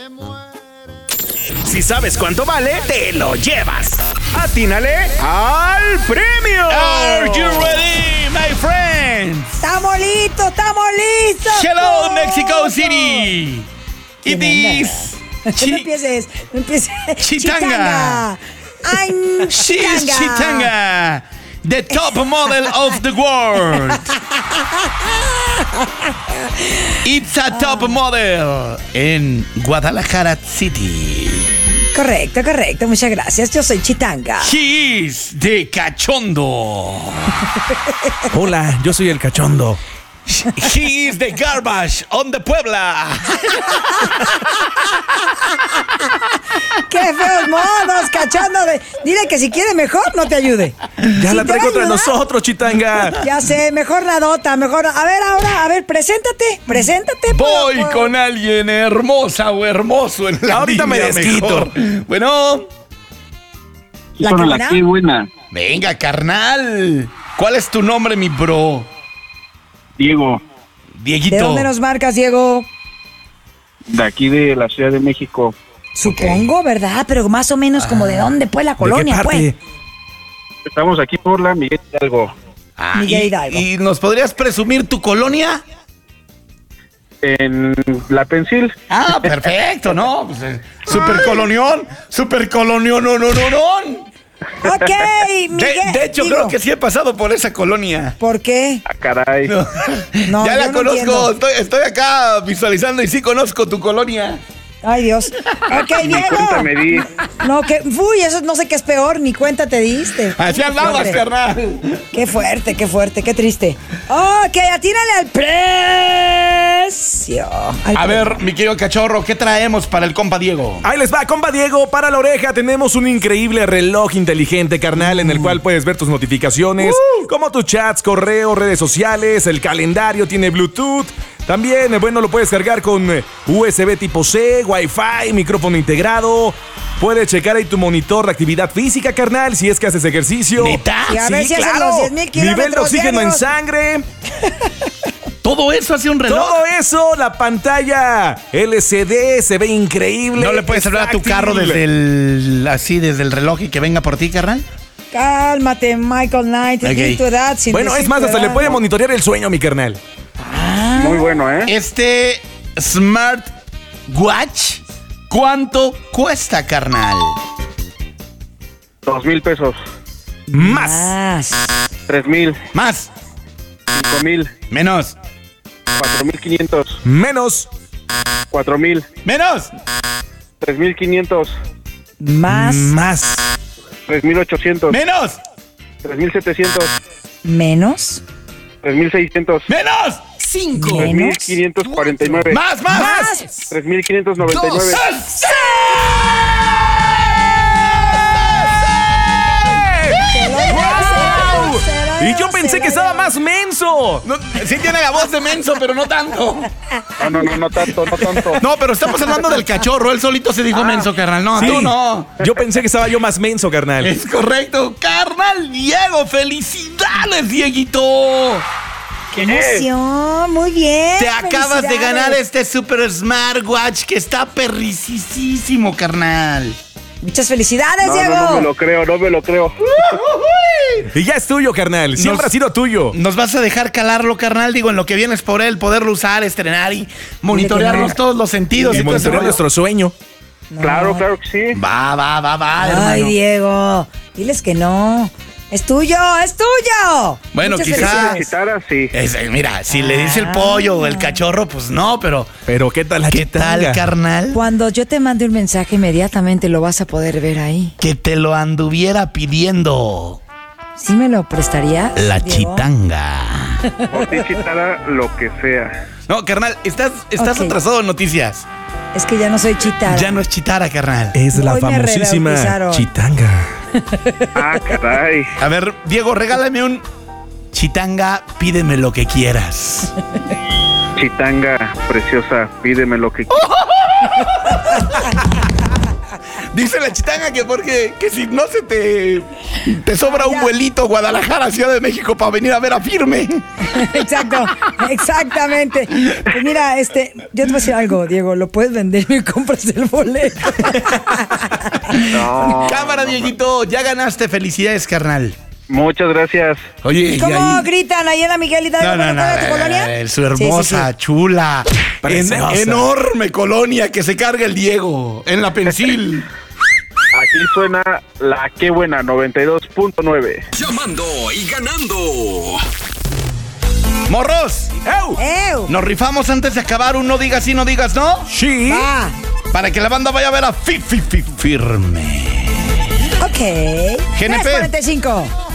Si sabes cuánto vale, te lo llevas. ¡Atínale al premio! Are you ready, my friends? ¡Estamos listos, estamos listos! Hello, Mexico City. It is... No empieces. Chitanga. I'm She is Chitanga, the top model of the world. It's a top model en Guadalajara City. Correcto, muchas gracias. Yo soy Chitanga. He is the cachondo. Hola, yo soy el cachondo. He is the garbage on the Puebla. ¡Qué feos modos, cachondo! Dile que si quiere mejor, no te ayude. Ya Si la te traigo va a contra ayudar, nosotros, Chitanga. Ya sé, mejor nadota, mejor. A ver, preséntate. Voy con alguien hermosa o hermoso en la Ahorita me línea desquito. mejor. Bueno, ¿La Hola, qué buena. venga, carnal. ¿Cuál es tu nombre, mi bro? Diego, Dieguito. ¿De dónde nos marcas, Diego? de aquí de la Ciudad de México. Supongo, ¿verdad? Pero más o menos como de dónde, pues, la colonia, ¿De qué pues. parte? Estamos aquí por la Miguel Hidalgo, Miguel Hidalgo. ¿Y nos podrías presumir tu colonia? en La Pensil. Ah, perfecto, ¿no? Pues, super colonión, no. Ok, Miguel. De hecho, digo, creo que sí he pasado por esa colonia. ¿Por qué? Ah, caray. No. No, Ya yo la no conozco, entiendo. estoy acá visualizando y sí conozco tu colonia. Ay, Dios. Ok, Ni Diego. cuenta me di. No, que. Uy, eso no sé qué es peor, ni cuenta te diste. Así andabas, Fuerte. carnal. Qué fuerte, qué triste. Ok, atínale al precio. A ver, mi querido cachorro, ¿qué traemos para el compa Diego? Ahí les va, compa Diego. Para la oreja tenemos un increíble reloj inteligente, carnal, en el cual puedes ver tus notificaciones, como tus chats, correos, redes sociales, el calendario, tiene Bluetooth. También, bueno, lo puedes cargar con USB tipo C, Wi-Fi, micrófono integrado. Puedes checar ahí tu monitor de actividad física, carnal, si es que haces ejercicio. ¿Neta? Y a ver si haces los 10,000 Nivel de kilómetros oxígeno en diarios. sangre. ¿Todo eso hace un reloj? Todo eso, la pantalla LCD se ve increíble. ¿No le puedes es hablar a tu táctil. carro desde el reloj y que venga por ti, carnal? Cálmate, Michael Knight. Ok. Es tu edad. sin Bueno, decir es más, tu hasta edad. le puede monitorear el sueño, mi carnal. Muy bueno, ¿eh? Este Smart Watch, ¿cuánto cuesta, carnal? 2,000 pesos, Más. Más. 3,000, Más, 5,000, menos, 4,500, Menos. 4,000, menos, 3,500, Más. Más. 3,800, menos, 3,700, Menos. 3,600, menos, 5, Menos. 3,549, más. 3,599, ¡Wow! Y yo pensé que estaba más menso. No, sí tiene la voz de menso, pero no tanto. No tanto. No, pero estamos hablando del cachorro. Él solito se dijo menso, carnal. No, Sí. tú no. Yo pensé que estaba yo más menso, carnal. Es correcto. Carnal Diego, felicidades, Dieguito. ¡Qué emoción! Muy bien. Te acabas de felicidades. ganar este Super Smartwatch que está perricisísimo, carnal. Muchas felicidades, Diego. No me lo creo. Y ya es tuyo, carnal. Siempre ha sido tuyo. ¿Nos vas a dejar calarlo, carnal? Digo, en lo que vienes por él, poderlo usar, estrenar y monitorearnos todos los sentidos. Y y todo ese monitorear rollo. nuestro sueño. Claro que sí. Va, Ay, hermano. Diego. Diles que no. Es tuyo. Bueno, Muchas quizá- felicidades. Chitara, sí. Mira, si le dice el pollo o el cachorro, pues no, pero Pero ¿qué tal la ¿qué tal, chitanga? carnal? Cuando yo te mande un mensaje, inmediatamente lo vas a poder ver ahí. Que te lo anduviera pidiendo ¿Sí me lo prestarías? la Diego? chitanga. Por ti, Chitara, lo que sea. No, carnal, estás Ok. atrasado en noticias. Es que ya no soy chitara. Ya no es chitara, carnal. Es la Hoy me famosísima rebautizaron. chitanga. Ah, caray. A ver, Diego, regálame un chitanga, pídeme lo que quieras. Chitanga, preciosa, pídeme lo que Dice dice la chitanga que si no se te sobra un vuelito Guadalajara, Ciudad de México para venir a ver a Firme. Exacto, exactamente. Pues mira, yo te voy a decir algo, Diego, lo puedes vender y me compras el boleto. No. Cámara, Dieguito, ya ganaste. Felicidades, carnal. Muchas gracias. Oye, ¿Y cómo gritan ahí en la Miguelita? ¿De tu colonia? Su hermosa, Sí. chula, Preciosa. enorme colonia que se carga el Diego en la Pensil. Aquí suena la Qué Buena 92.9. Llamando y ganando. Morros, ¡Ew! nos rifamos antes de acabar un no digas sí, no digas no. Sí. Va. Para que la banda vaya a ver a Firme. Ok. GNP. 3:45.